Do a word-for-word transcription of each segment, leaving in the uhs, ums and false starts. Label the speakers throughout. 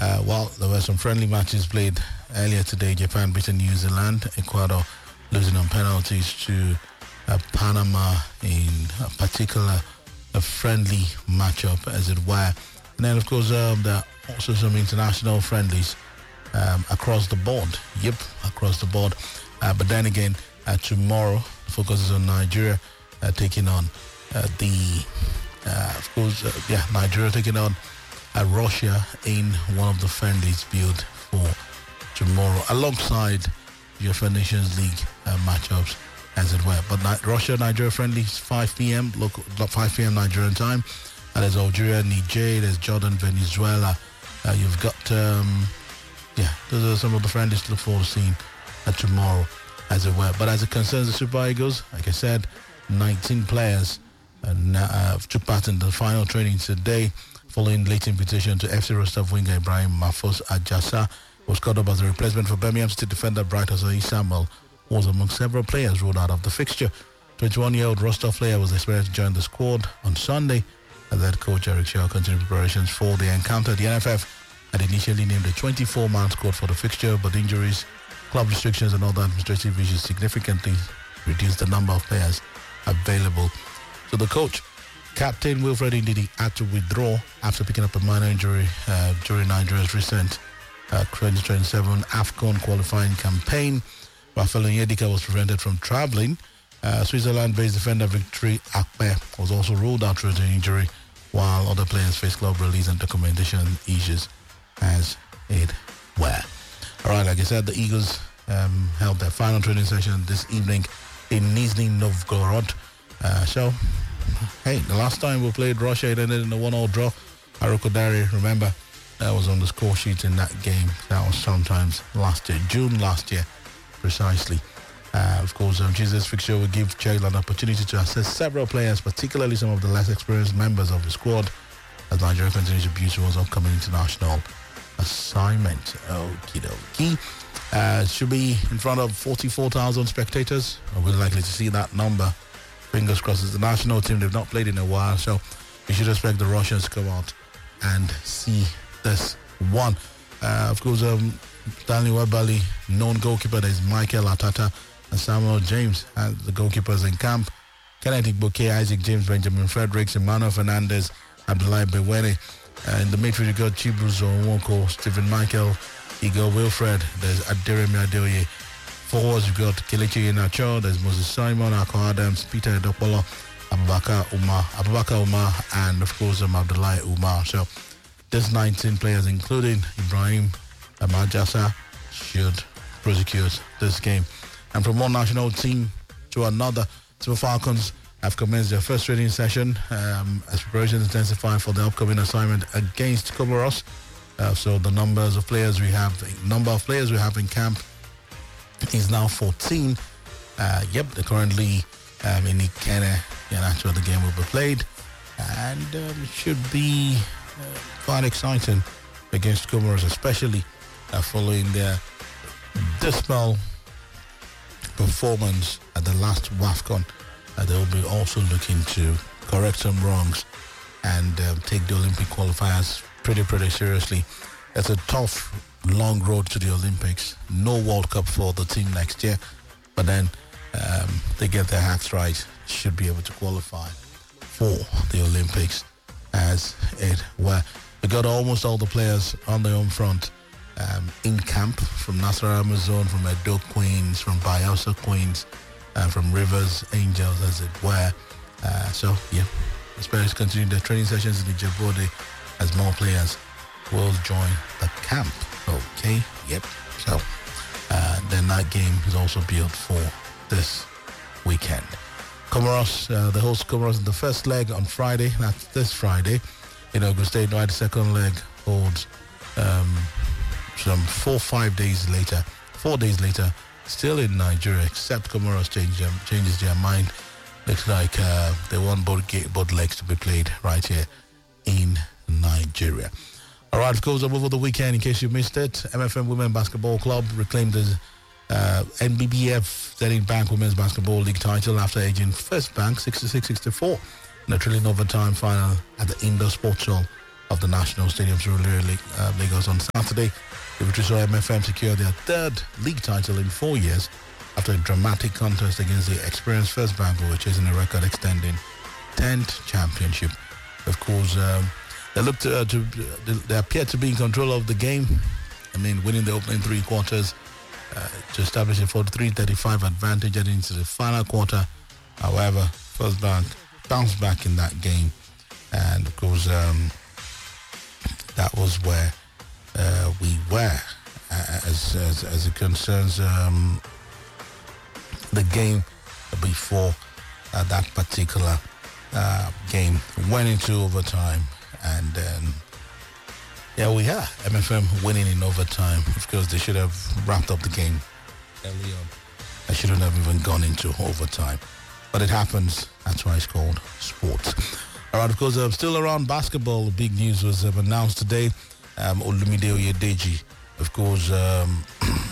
Speaker 1: Uh, well, there were some friendly matches played earlier today. Japan beating New Zealand, Ecuador losing on penalties to uh, Panama in a particular a friendly matchup, as it were. And then, of course, um, there are also some international friendlies um, across the board. Yep, across the board. Uh, but then again, uh, tomorrow, the focus is on Nigeria uh, taking on uh, the, uh, of course, uh, yeah, Nigeria taking on uh, Russia in one of the friendlies built for tomorrow, alongside UEFA Nations League uh, matchups, as it were. But Ni- Russia-Nigeria friendly is five p.m. local five p.m. Nigerian time. And there's Algeria, Niger, there's Jordan, Venezuela. Uh, you've got, um, yeah, those are some of the friendlies to look forward to seeing uh, tomorrow, as it were. But as it concerns the Super Eagles, like I said, nineteen players uh, uh, took part in the final training today, following late invitation to F C Rostov winger Ibrahim Mahfouz Ajasa, was called up as a replacement for Birmingham City defender Bright Asayi Samuel, who was among several players ruled out of the fixture. twenty-one-year-old Rostov player was expected to join the squad on Sunday, as head coach Eric Shaw continued preparations for the encounter. The N F F had initially named a twenty-four-man squad for the fixture, but injuries, club restrictions and other administrative issues significantly reduced the number of players available. So the coach, Captain Wilfred Ndidi, had to withdraw after picking up a minor injury uh, during Nigeria's recent uh, twenty twenty-seven AFCON qualifying campaign. Rafael Onyedika was prevented from travelling. Uh, Switzerland-based defender Victory Akpe was also ruled out due to injury, while other players face club release and documentation issues, as it were. All right, like I said, the Eagles um, held their final training session this evening in Nizhny Novgorod. Uh, so, hey, the last time we played Russia, it ended in a one-all draw. Haruko Dari, remember, that was on the score sheet in that game. That was sometimes last year, June last year, precisely. Uh, of course, um, Tuesday's fixture will give Chelsea an opportunity to assess several players, particularly some of the less experienced members of the squad, as Nigeria continues to build towards upcoming international assignment. Okie dokie. Uh, should be in front of forty-four thousand spectators. We're likely to see that number. Fingers crossed. It's the national team. They've not played in a while, so we should expect the Russians to come out and see this one. Uh, of course, um, Stanley Webali, known goalkeeper, there's Michael Atata and Samuel James as the goalkeepers in camp. Kennedy Bouquet, Isaac James, Benjamin Fredericks, Emmanuel Fernandez, Abdullahi Bewene. Uh, in the midfield, you got Chibuzo Nwoko, Stephen Michael, Igor Wilfred, there's Aderemi Adeoye. Forwards, you've got Kelechi Iheanacho, there's Moses Simon, Akko Adams, Peter Edopolo, Abubakar Umar, Abubakar Umar, and of course, um, Abdullahi Umar. So, this nineteen players, including Ibrahim Amajasa, should prosecute this game. And from one national team to another, Super Falcons have commenced their first training session um, as preparations intensify for the upcoming assignment against Comoros. Uh, so the numbers of players we have, number of players we have in camp is now fourteen. Uh, yep, they're currently um, in Ikene, and that's where the game will be played, and um, it should be uh, quite exciting against Comoros, especially uh, following their dismal performance at the last WAFCON. Uh, they will be also looking to correct some wrongs and um, take the Olympic qualifiers pretty, pretty seriously. It's a tough, long road to the Olympics. No World Cup for the team next year, but then um, they get their acts right, should be able to qualify for the Olympics, as it were. We got almost all the players on the home front Um, in camp, from Nasarawa Zone, from Edo Queens, from Bayelsa Queens, uh, from Rivers Angels, as it were. Uh, so, yeah, the Spurs continue their training sessions in the Djibouti as more players will join the camp. Okay, yep. So, uh, then that game is also built for this weekend. Comoros, uh, the host Comoros in the first leg on Friday. That's this Friday. In Ogun State, right, the second leg holds um, some four, five days later, four days later, still in Nigeria, except Comoros change, um, changes their mind. Looks like uh, they want both, both legs to be played right here in Nigeria. All right, of course, over the weekend, in case you missed it, M F M Women Basketball Club reclaimed the uh, N B B F Zenith Bank Women's Basketball League title after edging First Bank sixty-six sixty-four in a thrilling overtime final at the Indoor Sports Hall of the National Stadium Surulere uh, Lagos on Saturday. The victory saw M F M secure their third league title in four years after a dramatic contest against the experienced First Bank, who were chasing a record-extending tenth championship. Of course, um, they looked uh, to they appeared to be in control of the game. I mean, winning the opening three quarters uh, to establish a forty-three thirty-five advantage heading into the final quarter. However, First Bank bounced back in that game, and of course, um, that was where uh, we were uh, as, as as it concerns um, the game before uh, that particular uh, game went into overtime, and then yeah, we are M F M winning in overtime. Of course, they should have wrapped up the game early on. I shouldn't have even gone into overtime, but it happens. That's why it's called sports. All right, of course, uh, still around basketball, the big news was uh, announced today. Um, Olumide Oyedeji, of course, um,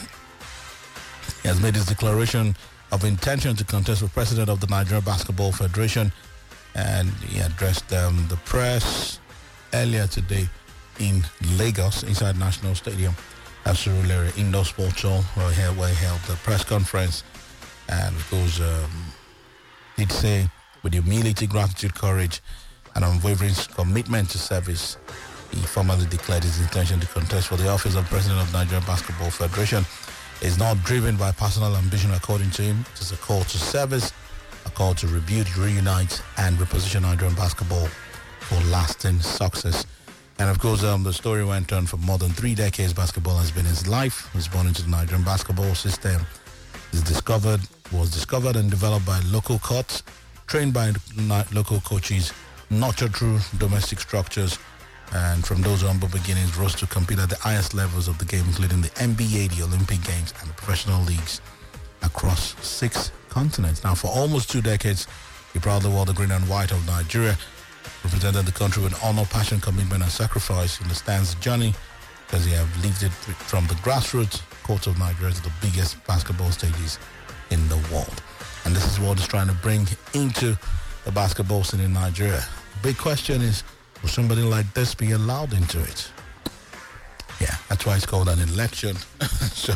Speaker 1: he has made his declaration of intention to contest for president of the Nigeria Basketball Federation, and he addressed um, the press earlier today in Lagos, inside National Stadium at Surulere Indoor Sports Hall, where he, where he held the press conference, and of course, um, he'd say, with humility, gratitude, courage, and unwavering commitment to service, he formally declared his intention to contest for the office of President of Nigeria Basketball Federation. It's not driven by personal ambition, according to him. It is a call to service, a call to rebuild, reunite, and reposition Nigerian basketball for lasting success. And of course, um, the story went on for more than three decades. Basketball has been his life. He was born into the Nigerian basketball system. Is discovered, was discovered and developed by local courts, trained by local coaches, nurtured through domestic structures, and from those humble beginnings rose to compete at the highest levels of the game, including the N B A, the Olympic Games, and the professional leagues across six continents. Now, for almost two decades, he proudly wore the green and white of Nigeria, represented the country with honor, passion, commitment, and sacrifice. He understands the journey because he has lived it from the grassroots courts of Nigeria to the biggest basketball stages in the world. And this is what he's trying to bring into the basketball scene in Nigeria. The big question is, will somebody like this be allowed into it? Yeah, that's why it's called an election. so,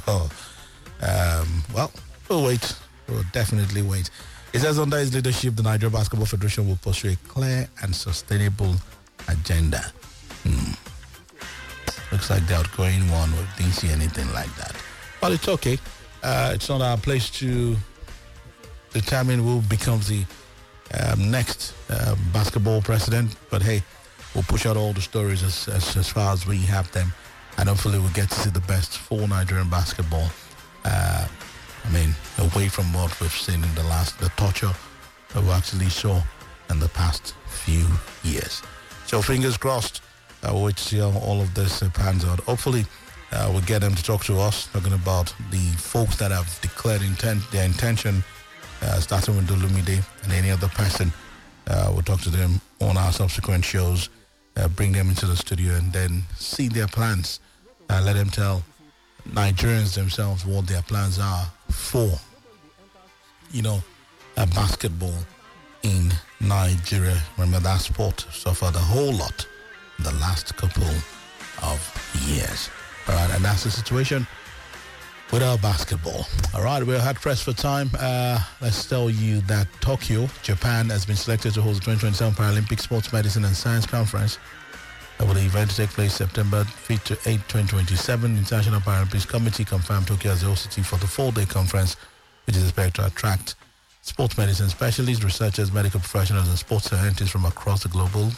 Speaker 1: um, well, we'll wait. We'll definitely wait. It says under his leadership, the Nigeria Basketball Federation will pursue a clear and sustainable agenda. Hmm. Looks like the outgoing one. We didn't see anything like that. But it's okay. Uh, it's not our place to determine who becomes the um, next uh, basketball president. But hey, we'll push out all the stories as, as, as far as we have them. And hopefully we'll get to see the best for Nigerian basketball. Uh, I mean, away from what we've seen in the last, the torture that we actually saw in the past few years. So fingers crossed. Uh, we'll wait to see how all of this uh, pans out. Hopefully uh, we'll get them to talk to us, talking about the folks that have declared intent, their intention, uh, starting with Olumide and any other person. Uh, we'll talk to them on our subsequent shows, uh, bring them into the studio, and then see their plans. Uh, let them tell Nigerians themselves what their plans are for, you know, uh, basketball in Nigeria. Remember, that sport suffered a whole lot in the last couple of years. All right, and that's the situation with our basketball. All right, we're hard pressed for time. Uh, let's tell you that Tokyo, Japan, has been selected to host the twenty twenty-seven Paralympic Sports Medicine and Science Conference. Uh, with the event to take place September fifth to eighth, twenty twenty-seven. International Paralympics Committee confirmed Tokyo as the host city for the four-day conference, which is expected to attract sports medicine specialists, researchers, medical professionals, and sports scientists from across the global